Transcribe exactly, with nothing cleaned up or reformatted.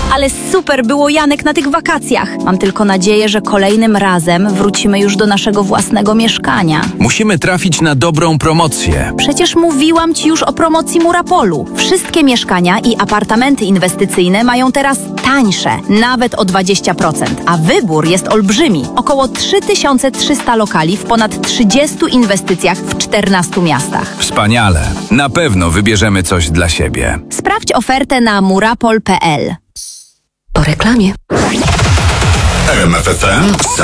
Ale super było, Janek, na tych wakacjach. Mam tylko nadzieję, że kolejnym razem wrócimy już do naszego własnego mieszkania. Musimy trafić na dobrą promocję. Przecież mówiłam Ci już o promocji Murapolu. Wszystkie mieszkania i apartamenty inwestycyjne mają teraz tańsze, nawet o dwadzieścia procent. A wybór jest olbrzymi. Około trzy tysiące trzysta lokali w ponad trzydziestu inwestycjach w czternastu miastach. Wspaniale. Na pewno wybierzemy coś dla siebie. Sprawdź ofertę na murapol kropka p l. Po reklamie. R M F F M